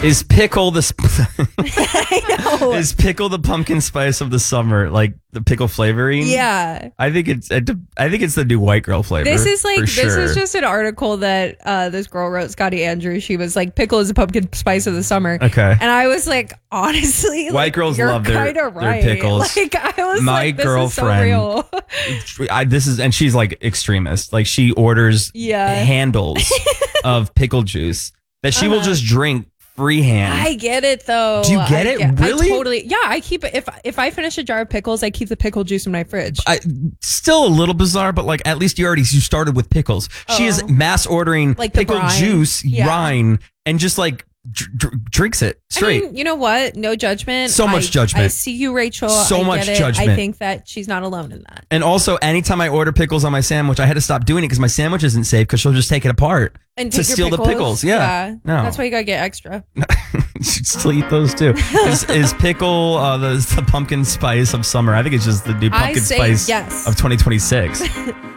Is pickle the I know. is pickle the pumpkin spice of the summer, like the pickle flavoring? Yeah. I think it's the new white girl flavor. This is like for this sure. is just an article that this girl wrote, Scotty Andrews. She was like, pickle is the pumpkin spice of the summer. Okay. And I was like, honestly, White like, girls you're love their kinda right. pickles. Like I was My like, this girlfriend- is so real. And she's like extremist. Like she orders Yeah. handles of pickle juice that she will just drink freehand. I get it though. Do you get it? Really? I totally. Yeah, I keep it. If I finish a jar of pickles, I keep the pickle juice in my fridge. Still a little bizarre, but like at least you started with pickles. She is mass ordering Like the pickle brine. juice, Yeah. brine, and just like drinks it straight. I mean, you know what? No judgment. So much judgment. I see you, Rachel. So I much get it. judgment. I think that she's not alone in that. And also, anytime I order pickles on my sandwich, I had to stop doing it because my sandwich isn't safe because she'll just take it apart And to take your steal the pickles. Yeah. No. That's why you gotta get extra. You should still eat those too. Is pickle the pumpkin spice of summer? I think it's just the new pumpkin say spice yes. of 2026.